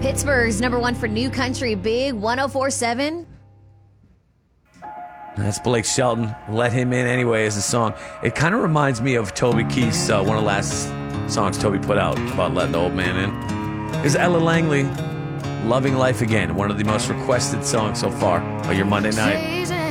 Pittsburgh's number one for new country, Big 104.7. That's Blake Shelton. Let Him In Anyway is the song. It kind of reminds me of Toby Keith's, one of the last songs Toby put out about letting the old man in. This is Ella Langley, Loving Life Again, one of the most requested songs so far on your Monday night.